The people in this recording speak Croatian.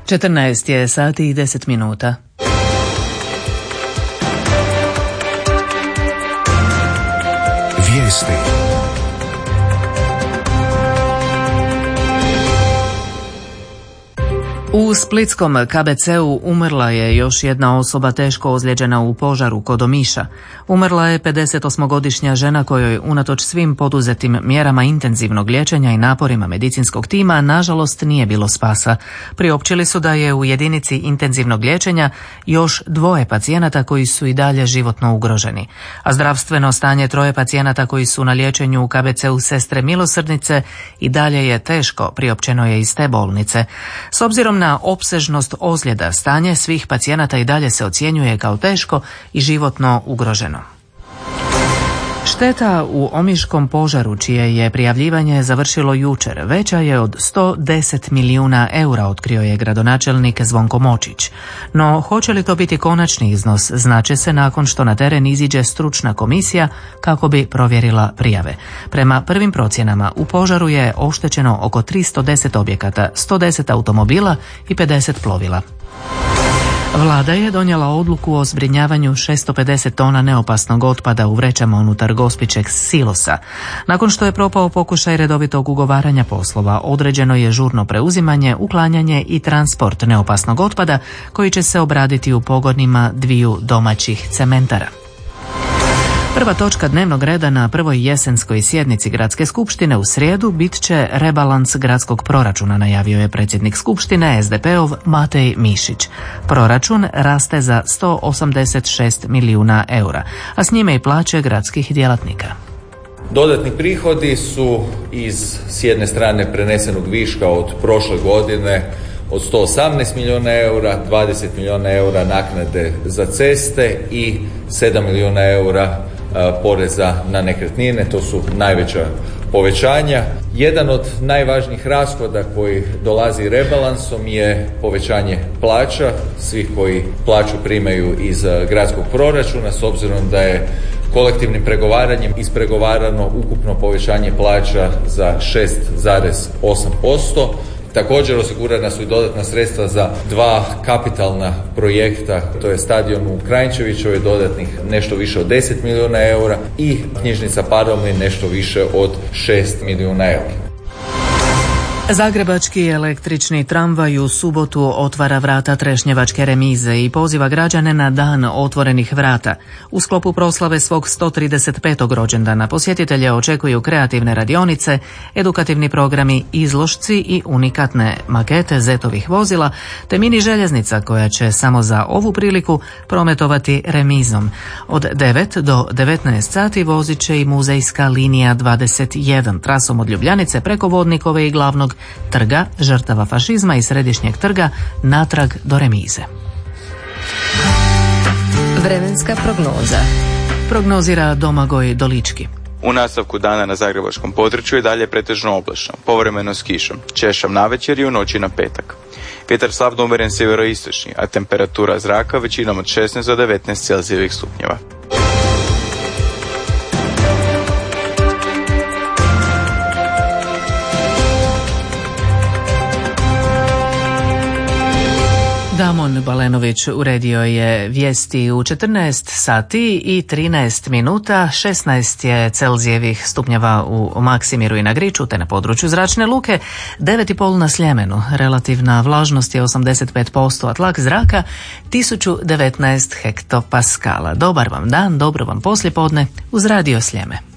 14 je sati i 10 minuta. Vijesti. U splitskom KBC-u umrla je još jedna osoba teško ozlijeđena u požaru kod Omiša. Umrla je 58-godišnja žena kojoj unatoč svim poduzetim mjerama intenzivnog liječenja i naporima medicinskog tima nažalost nije bilo spasa. Priopćili su da je u jedinici intenzivnog liječenja još 2 pacijenata koji su i dalje životno ugroženi. A zdravstveno stanje 3 pacijenata koji su na liječenju u KBC-u Sestre Milosrdnice i dalje je teško, priopćeno je iz te bolnice. S obzirom na opsežnost ozljeda, stanje svih pacijenata i dalje se ocjenjuje kao teško i životno ugroženo. Šteta u omiškom požaru, čije je prijavljivanje završilo jučer, veća je od 110 milijuna eura, otkrio je gradonačelnik Zvonko Močić. No, hoće li to biti konačni iznos, znaće se nakon što na teren iziđe stručna komisija kako bi provjerila prijave. Prema prvim procjenama, u požaru je oštećeno oko 310 objekata, 110 automobila i 50 plovila. Vlada je donijela odluku o zbrinjavanju 650 tona neopasnog otpada u vrećama unutar Gospićeg silosa. Nakon što je propao pokušaj redovitog ugovaranja poslova, određeno je žurno preuzimanje, uklanjanje i transport neopasnog otpada koji će se obraditi u pogonima 2 domaćih cementara. Prva točka dnevnog reda na prvoj jesenskoj sjednici Gradske skupštine u srijedu bit će rebalans gradskog proračuna, najavio je predsjednik skupštine SDP-ov Matej Mišić. Proračun raste za 186 milijuna eura, a s njime i plaće gradskih djelatnika. Dodatni prihodi su s jedne strane prenesenog viška od prošle godine od 118 milijuna eura, 20 milijuna eura naknade za ceste i 7 milijuna eura poreza na nekretnine. To su najveća povećanja. Jedan od najvažnijih rashoda koji dolazi rebalansom je povećanje plaća svih koji plaću primaju iz gradskog proračuna, s obzirom da je kolektivnim pregovaranjem ispregovarano ukupno povećanje plaća za 6,8%. Također osigurana su i dodatna sredstva za 2 kapitalna projekta, to je stadion u Kranjčevićevoj, dodatnih nešto više od 10 milijuna eura i knjižnica Paralelni nešto više od 6 milijuna eura. Zagrebački električni tramvaj u subotu otvara vrata Trešnjevačke remize i poziva građane na dan otvorenih vrata. U sklopu proslave svog 135. rođendana posjetitelje očekuju kreativne radionice, edukativni programi, izložci i unikatne makete zetovih vozila, te mini željeznica koja će samo za ovu priliku prometovati remizom. Od 9 do 19 sati vozit će i muzejska linija 21 trasom od Ljubljanice preko Vodnikove i glavnog trga žrtava fašizma i središnjeg trga natrag do remize. Vremenska prognoza. Prognozira Domagoj Dolički. U nastavku dana na zagrebačkom području je dalje pretežno oblačno, povremeno s kišom, češljom navečer i u noći na petak. Vjetar slab do umjeren sjeveroistočni, a temperatura zraka većinom od 16 do 19 Celzijevih stupnjeva. Damon Balenović uredio je vijesti u 14 sati i 13 minuta, 16 je Celzijevih stupnjeva u Maksimiru i na Griču, te na području Zračne luke, 9,5 na Sljemenu. Relativna vlažnost je 85%, a tlak zraka 1019 hektopaskala. Dobar vam dan, dobro vam poslijepodne uz Radio Sljeme.